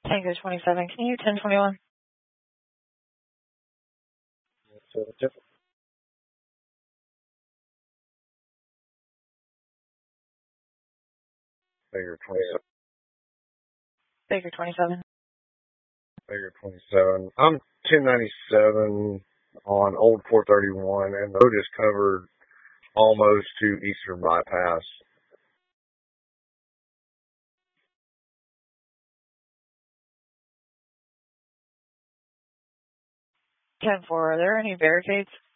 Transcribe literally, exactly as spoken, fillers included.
Tango twenty-seven, can you ten twenty-one? So different. Figure twenty-seven. Baker twenty-seven. Figure twenty-seven. I'm ten ninety-seven on Old four thirty-one, and the road is covered almost to Eastern Bypass. ten four, are there any barricades?